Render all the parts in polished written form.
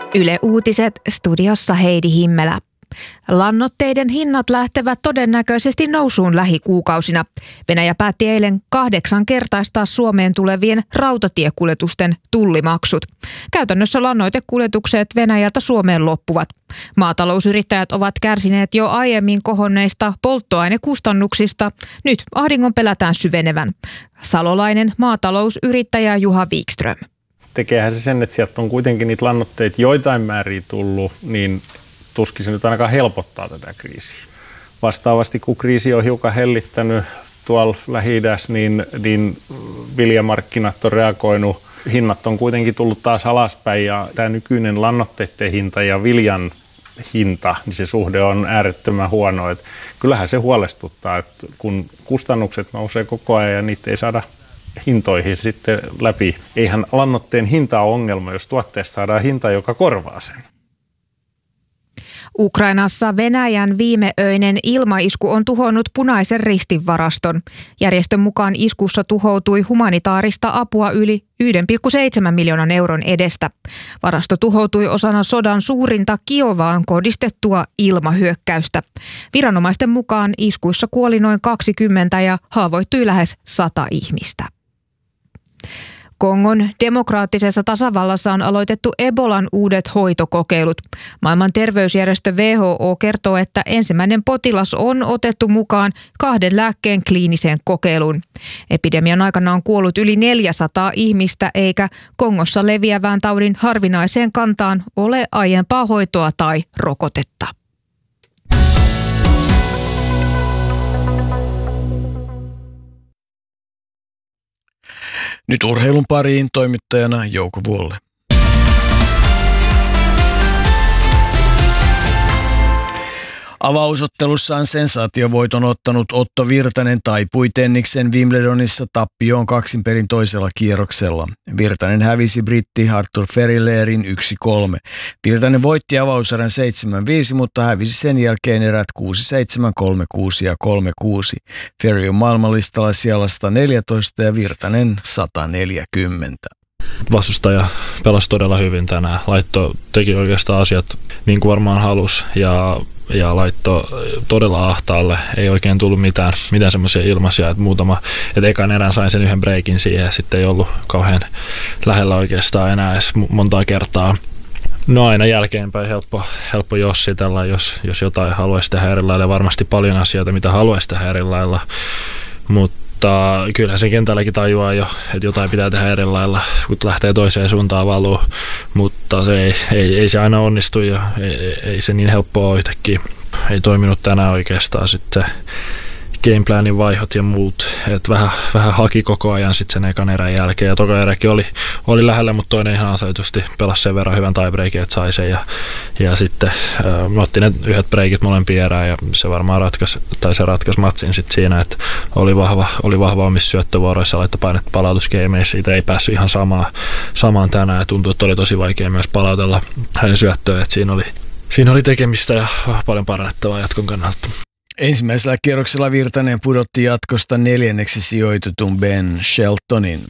Yle Uutiset, studiossa Heidi Himmelä. Lannoitteiden hinnat lähtevät todennäköisesti nousuun lähikuukausina. Venäjä päätti eilen 8-kertaistaa Suomeen tulevien rautatiekuljetusten tullimaksut. Käytännössä lannoitekuljetukset Venäjältä Suomeen loppuvat. Maatalousyrittäjät ovat kärsineet jo aiemmin kohonneista polttoainekustannuksista. Nyt ahdingon pelätään syvenevän. Salolainen maatalousyrittäjä Juha Wikström. Tekeehän se sen, että sieltä on kuitenkin niitä lannoitteita joitain määriä tullut, niin tuskin se nyt ainakaan helpottaa tätä kriisiä. Vastaavasti kun kriisi on hiukan hellittänyt tuolla Lähi-idässä, niin viljamarkkinat on reagoinut. Hinnat on kuitenkin tullut taas alaspäin ja tämä nykyinen lannoitteiden hinta ja viljan hinta, niin se suhde on äärettömän huono. Että kyllähän se huolestuttaa, että kun kustannukset nousee koko ajan ja niitä ei saada hintoihin sitten läpi. Eihän lannoitteen hinta ole ongelma, jos tuotteesta saadaan hinta, joka korvaa sen. Ukrainassa Venäjän viimeöinen ilmaisku on tuhonnut Punaisen Ristin varaston. Järjestön mukaan iskussa tuhoutui humanitaarista apua yli 1,7 miljoonan euron edestä. Varasto tuhoutui osana sodan suurinta Kiovaan kohdistettua ilmahyökkäystä. Viranomaisten mukaan iskuissa kuoli noin 20 ja haavoittui lähes 100 ihmistä. Kongon demokraattisessa tasavallassa on aloitettu Ebolan uudet hoitokokeilut. Maailman terveysjärjestö WHO kertoo, että ensimmäinen potilas on otettu mukaan 2 lääkkeen kliiniseen kokeiluun. Epidemian aikana on kuollut yli 400 ihmistä, eikä Kongossa leviävään taudin harvinaiseen kantaan ole aiempaa hoitoa tai rokotetta. Nyt urheilun pariin toimittajana Jouko Vuolle. Avausottelussaan sensaatiovoiton ottanut Otto Virtanen taipui tenniksen Wimbledonissa tappioon 2 pelin toisella kierroksella. Virtanen hävisi britti Arthur Ferilerin 1-3. Virtanen voitti avauserän 7-5, mutta hävisi sen jälkeen erät 6-7, 3-6 ja 3-6. Ferry on maailmanlistalla sijalla 114 ja Virtanen 140. Vastustaja pelasi todella hyvin tänään. Teki oikeastaan asiat niin kuin varmaan halusi ja laittoi todella ahtaalle. Ei oikein tullut mitään semmoisia ilmaisia, että ekan erään sain sen yhden breikin siihen ja sitten ei ollut kauhean lähellä oikeastaan enää edes montaa kertaa. No aina jälkeenpäin helppo jossitella, jos jotain haluaisi tehdä eri lailla. Varmasti paljon asioita, mitä haluaisi tehdä eri lailla, mutta kyllähän sen kentälläkin tajuaa jo, että jotain pitää tehdä eri lailla, kun lähtee toiseen suuntaan valuu, mutta se ei se aina onnistu ja ei se niin helppoa ole yhtäkkiä. Ei toiminut tänään oikeastaan sitten gameplanin vaihot ja muut, että vähän haki koko ajan sitten sen ekan erän jälkeen ja toka eräkin oli lähellä, mutta toinen ihan asetusti pelasi sen verran hyvän tiebreakin, että sai sen ja sitten otti ne yhdet breakit molempia erään ja se varmaan ratkaisi matsin sitten siinä, että oli vahva omissa syöttövuoroissa, laittoi painetta palautuskeimeissä, siitä ei päässyt ihan samaan tänään ja tuntui, että oli tosi vaikea myös palautella hänen syöttöön, että siinä oli tekemistä ja paljon parannettavaa jatkon kannalta. Ensimmäisellä kierroksella Virtanen pudotti jatkosta 4. sijoitetun Ben Sheltonin.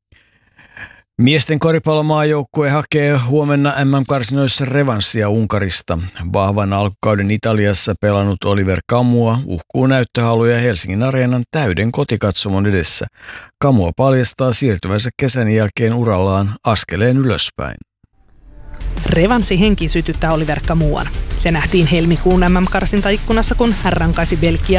Miesten koripallomaajoukkue hakee huomenna MM-karsinoissa revanssia Unkarista. Vahvan alkukauden Italiassa pelannut Oliver Kamua uhkuu näyttöhaluja Helsingin Areenan täyden kotikatsomon edessä. Kamua paljastaa siirtyvänsä kesän jälkeen urallaan askeleen ylöspäin. Revanssihenki sytyttää Oliver Kamuan. Se nähtiin helmikuun MM-karsintaikkunassa, kun hän rankaisi Belgiaa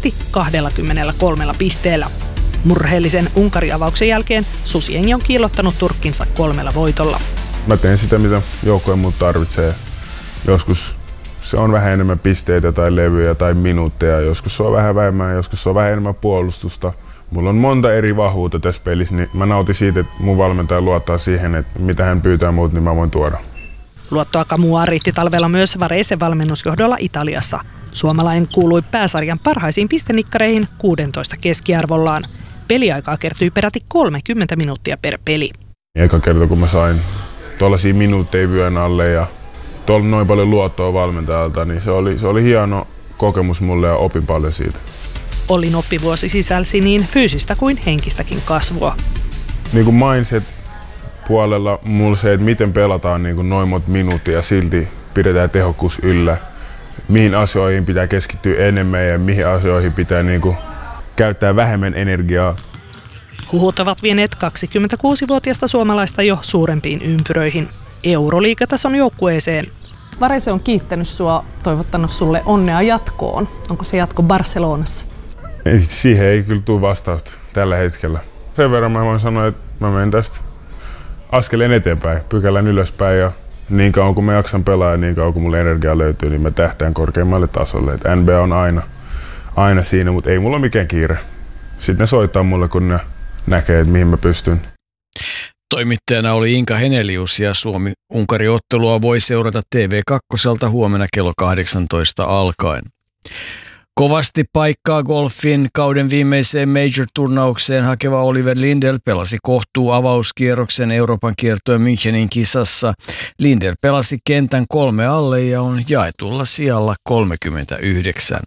23 pisteellä. Murheellisen Unkari-avauksen jälkeen Susiengi on kiillottanut Turkkinsa 3 voitolla. Mä teen sitä, mitä joukkue mut tarvitsee. Joskus se on vähän enemmän pisteitä tai levyjä tai minuutteja, joskus se on vähän vähemmän, joskus se on vähän enemmän puolustusta. Mulla on monta eri vahvuutta tässä pelissä, niin mä nautin siitä, että mun valmentaja luottaa siihen, että mitä hän pyytää muut, niin mä voin tuoda. Luottoa Kamua riitti talvella myös Varesen valmennusjohdolla Italiassa. Suomalainen kuului pääsarjan parhaisiin pistenikkareihin 16 keskiarvollaan. Peliaikaa kertyi peräti 30 minuuttia per peli. Eka kerta, kun mä sain tuollaisia minuutteja vyön alle ja noin paljon luottoa valmentajalta, niin se oli hieno kokemus mulle ja opin paljon siitä. Ollin oppivuosi sisälsi niin fyysistä kuin henkistäkin kasvua. Niin kuin mindset puolella mulla se, että miten pelataan niin kuin noin monta minuuttia ja silti pidetään tehokkuus yllä. Mihin asioihin pitää keskittyä enemmän ja mihin asioihin pitää niin kuin käyttää vähemmän energiaa. Huhut ovat vieneet 26-vuotiaasta suomalaista jo suurempiin ympyröihin. Euroliigatason joukkueeseen. Varise on kiittänyt sua, toivottanut sulle onnea jatkoon. Onko se jatko Barcelonassa? Siihen ei kyllä tule vastausta tällä hetkellä. Sen verran mä voin sanoa, että mä menen tästä askeleen eteenpäin, pykälän ylöspäin ja niin kauan kun mä jaksan pelaa ja niin kauan kun mulle energiaa löytyy, niin mä tähtään korkeammalle tasolle. Et NBA on aina siinä, mutta ei mulla ole mikään kiire. Sitten ne soittaa mulle, kun ne näkee, että mihin mä pystyn. Toimittajana oli Inka Henelius ja Suomi-Unkari-ottelua voi seurata TV2 huomenna kello 18 alkaen. Kovasti paikkaa golfin kauden viimeiseen major-turnaukseen hakeva Oliver Lindell pelasi kohtuu avauskierroksen Euroopan kiertoen Münchenin kisassa. Lindell pelasi kentän 3 alle ja on jaetulla sijalla 39.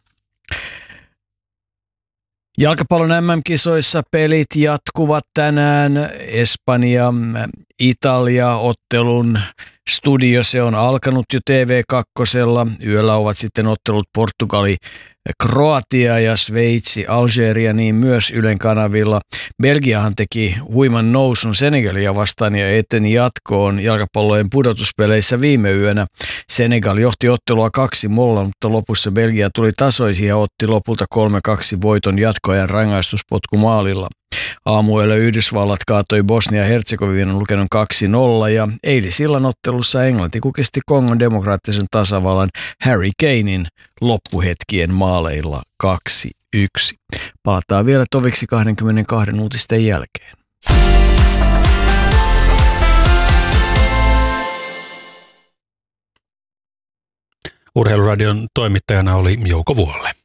Jalkapallon MM-kisoissa pelit jatkuvat tänään. Espanja, Italia ottelun studio, se on alkanut jo TV2. Yöllä ovat sitten ottelut Portugali, Kroatia ja Sveitsi, Algeria, niin myös Ylen kanavilla. Belgiahan teki huiman nousun Senegalia vastaan ja eteni jatkoon jalkapallojen pudotuspeleissä viime yönä. Senegal johti ottelua 2-0, mutta lopussa Belgia tuli tasoihin ja otti lopulta 3-2 voiton jatkoajan rangaistuspotkumaalilla. Aamuilla Yhdysvallat kaatoi Bosnia-Herzegovinan lukennon 2-0 ja eilisillan ottelussa Englanti kukisti Kongon demokraattisen tasavallan Harry Kanein loppuhetkien maaleilla 2-1. Palataan vielä toviksi 22 uutisten jälkeen. Urheiluradion toimittajana oli Jouko Vuolle.